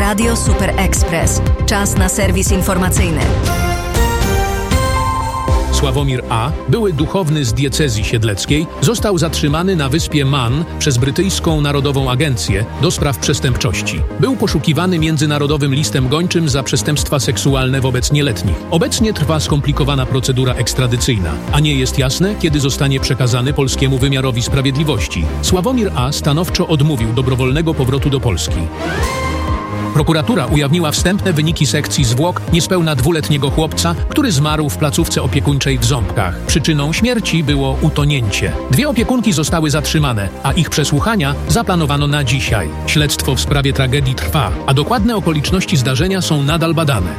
Radio Super Express. Czas na serwis informacyjny. Sławomir A., były duchowny z diecezji siedleckiej, został zatrzymany na wyspie Man przez brytyjską Narodową Agencję do spraw przestępczości. Był poszukiwany międzynarodowym listem gończym za przestępstwa seksualne wobec nieletnich. Obecnie trwa skomplikowana procedura ekstradycyjna, a nie jest jasne, kiedy zostanie przekazany polskiemu wymiarowi sprawiedliwości. Sławomir A. stanowczo odmówił dobrowolnego powrotu do Polski. Prokuratura ujawniła wstępne wyniki sekcji zwłok niespełna 2-letniego chłopca, który zmarł w placówce opiekuńczej w Ząbkach. Przyczyną śmierci było utonięcie. 2 opiekunki zostały zatrzymane, a ich przesłuchania zaplanowano na dzisiaj. Śledztwo w sprawie tragedii trwa, a dokładne okoliczności zdarzenia są nadal badane.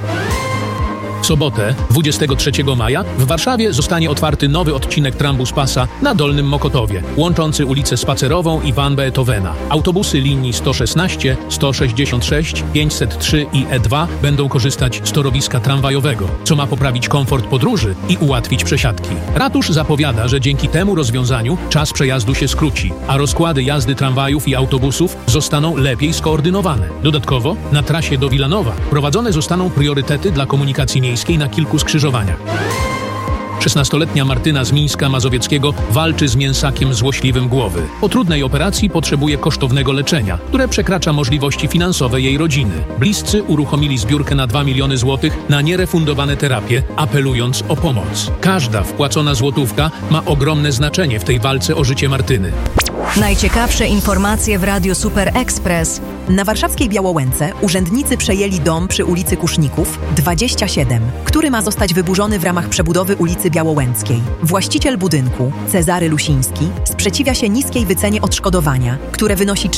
W sobotę, 23 maja, w Warszawie zostanie otwarty nowy odcinek Trambus-Passa na Dolnym Mokotowie, łączący ulicę Spacerową i Van Beethovena. Autobusy linii 116, 166, 503 i E2 będą korzystać z torowiska tramwajowego, co ma poprawić komfort podróży i ułatwić przesiadki. Ratusz zapowiada, że dzięki temu rozwiązaniu czas przejazdu się skróci, a rozkłady jazdy tramwajów i autobusów zostaną lepiej skoordynowane. Dodatkowo na trasie do Wilanowa prowadzone zostaną priorytety dla komunikacji miejskiej na kilku skrzyżowaniach. 16-letnia Martyna z Mińska Mazowieckiego walczy z mięsakiem złośliwym głowy. Po trudnej operacji potrzebuje kosztownego leczenia, które przekracza możliwości finansowe jej rodziny. Bliscy uruchomili zbiórkę na 2 miliony złotych na nierefundowane terapie, apelując o pomoc. Każda wpłacona złotówka ma ogromne znaczenie w tej walce o życie Martyny. Najciekawsze informacje w Radiu Super Express. Na warszawskiej Białołęce urzędnicy przejęli dom przy ulicy Kuszników 27, który ma zostać wyburzony w ramach przebudowy ulicy Białołęckiej. Właściciel budynku, Cezary Lusiński, sprzeciwia się niskiej wycenie odszkodowania, które wynosi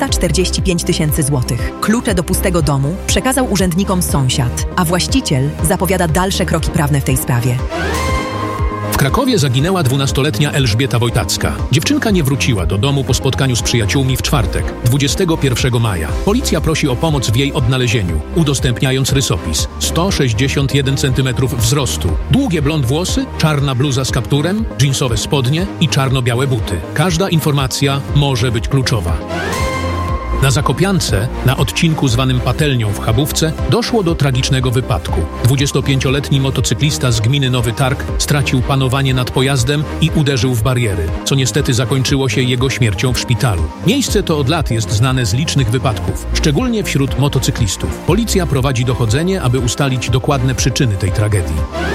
445 000 złotych. Klucze do pustego domu przekazał urzędnikom sąsiad, a właściciel zapowiada dalsze kroki prawne w tej sprawie. W Krakowie zaginęła 12-letnia Elżbieta Wojtacka. Dziewczynka nie wróciła do domu po spotkaniu z przyjaciółmi w czwartek, 21 maja. Policja prosi o pomoc w jej odnalezieniu, udostępniając rysopis. 161 cm wzrostu, długie blond włosy, czarna bluza z kapturem, dżinsowe spodnie i czarno-białe buty. Każda informacja może być kluczowa. Na Zakopiance, na odcinku zwanym Patelnią w Chabówce, doszło do tragicznego wypadku. 25-letni motocyklista z gminy Nowy Targ stracił panowanie nad pojazdem i uderzył w bariery, co niestety zakończyło się jego śmiercią w szpitalu. Miejsce to od lat jest znane z licznych wypadków, szczególnie wśród motocyklistów. Policja prowadzi dochodzenie, aby ustalić dokładne przyczyny tej tragedii.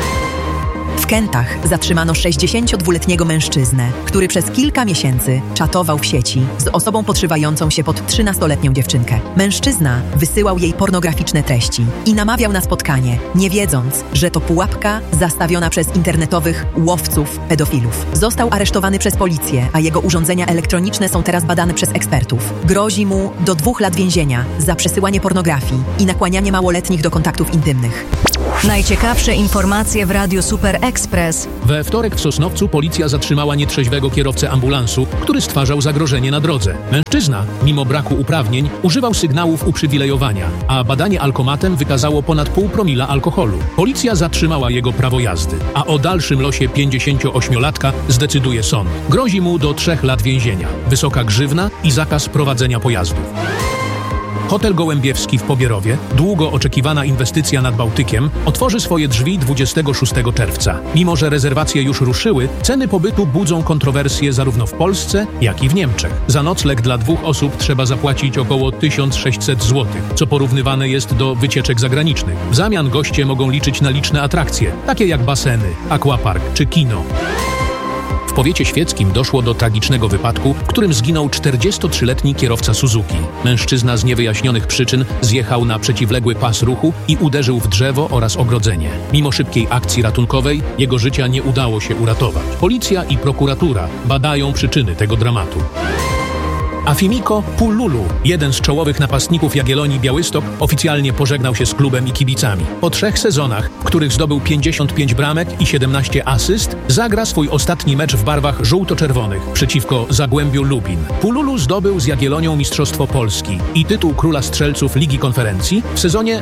W Kętach zatrzymano 62-letniego mężczyznę, który przez kilka miesięcy czatował w sieci z osobą podszywającą się pod 13-letnią dziewczynkę. Mężczyzna wysyłał jej pornograficzne treści i namawiał na spotkanie, nie wiedząc, że to pułapka zastawiona przez internetowych łowców pedofilów. Został aresztowany przez policję, a jego urządzenia elektroniczne są teraz badane przez ekspertów. Grozi mu do 2 lat więzienia za przesyłanie pornografii i nakłanianie małoletnich do kontaktów intymnych. Najciekawsze informacje w Radiu Super Express. We wtorek w Sosnowcu policja zatrzymała nietrzeźwego kierowcę ambulansu, który stwarzał zagrożenie na drodze. Mężczyzna, mimo braku uprawnień, używał sygnałów uprzywilejowania, a badanie alkomatem wykazało ponad 0,5 promila alkoholu. Policja zatrzymała jego prawo jazdy, a o dalszym losie 58-latka zdecyduje sąd. Grozi mu do 3 lat więzienia, wysoka grzywna i zakaz prowadzenia pojazdów. Hotel Gołębiewski w Pobierowie, długo oczekiwana inwestycja nad Bałtykiem, otworzy swoje drzwi 26 czerwca. Mimo że rezerwacje już ruszyły, ceny pobytu budzą kontrowersje zarówno w Polsce, jak i w Niemczech. Za nocleg dla 2 osób trzeba zapłacić około 1600 zł, co porównywane jest do wycieczek zagranicznych. W zamian goście mogą liczyć na liczne atrakcje, takie jak baseny, aquapark czy kino. W powiecie świeckim doszło do tragicznego wypadku, w którym zginął 43-letni kierowca Suzuki. Mężczyzna z niewyjaśnionych przyczyn zjechał na przeciwległy pas ruchu i uderzył w drzewo oraz ogrodzenie. Mimo szybkiej akcji ratunkowej jego życia nie udało się uratować. Policja i prokuratura badają przyczyny tego dramatu. Afimiko Pullulu, jeden z czołowych napastników Jagiellonii Białystok, oficjalnie pożegnał się z klubem i kibicami. Po 3 sezonach, w których zdobył 55 bramek i 17 asyst, zagra swój ostatni mecz w barwach żółto-czerwonych przeciwko Zagłębiu Lubin. Pullulu zdobył z Jagiellonią Mistrzostwo Polski i tytuł Króla Strzelców Ligi Konferencji w sezonie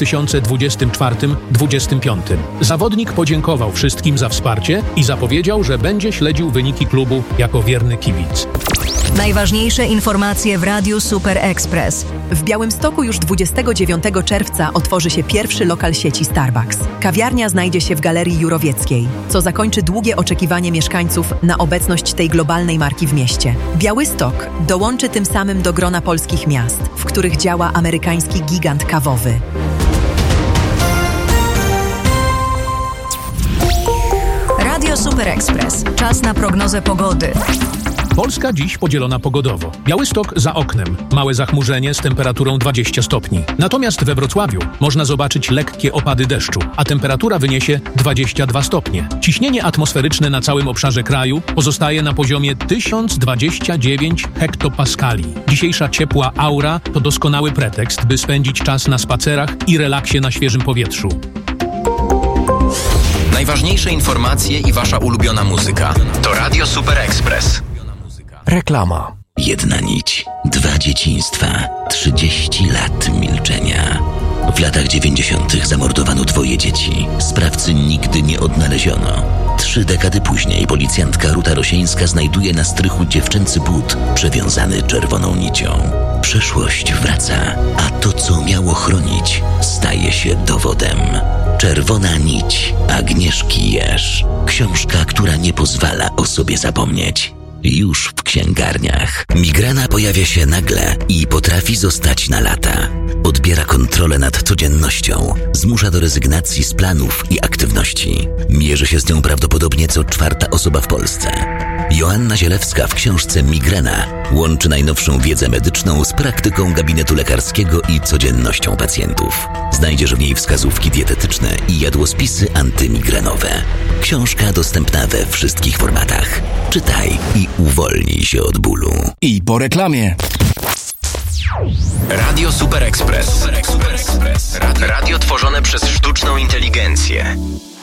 2024-25. Zawodnik podziękował wszystkim za wsparcie i zapowiedział, że będzie śledził wyniki klubu jako wierny kibic. Najważniejsze informacje w Radiu Super Express. W Białymstoku już 29 czerwca otworzy się pierwszy lokal sieci Starbucks. Kawiarnia znajdzie się w Galerii Jurowieckiej, co zakończy długie oczekiwanie mieszkańców na obecność tej globalnej marki w mieście. Białystok dołączy tym samym do grona polskich miast, w których działa amerykański gigant kawowy. Radio Super Express. Czas na prognozę pogody. Polska dziś podzielona pogodowo. Białystok za oknem. Małe zachmurzenie z temperaturą 20 stopni. Natomiast we Wrocławiu można zobaczyć lekkie opady deszczu, a temperatura wyniesie 22 stopnie. Ciśnienie atmosferyczne na całym obszarze kraju pozostaje na poziomie 1029 hektopaskali. Dzisiejsza ciepła aura to doskonały pretekst, by spędzić czas na spacerach i relaksie na świeżym powietrzu. Najważniejsze informacje i wasza ulubiona muzyka to Radio Super Express. Reklama. Jedna nić, 2 dzieciństwa, 30 lat milczenia. W latach 90. zamordowano 2 dzieci. Sprawcy nigdy nie odnaleziono. 3 dekady później policjantka Ruta Rosieńska znajduje na strychu dziewczęcy but przewiązany czerwoną nicią. Przeszłość wraca, a to, co miało chronić, staje się dowodem. Czerwona nić Agnieszki Jerz. Książka, która nie pozwala o sobie zapomnieć. Już w księgarniach. Migrena pojawia się nagle i potrafi zostać na lata. Odbiera kontrolę nad codziennością, zmusza do rezygnacji z planów i aktywności. Mierzy się z nią prawdopodobnie co 4. osoba w Polsce. Joanna Zielewska w książce Migrena łączy najnowszą wiedzę medyczną z praktyką gabinetu lekarskiego i codziennością pacjentów. Znajdziesz w niej wskazówki dietetyczne i jadłospisy antymigrenowe. Książka dostępna we wszystkich formatach. Czytaj i uwolnij się od bólu. I po reklamie. Radio Super Express. Radio tworzone przez sztuczną inteligencję.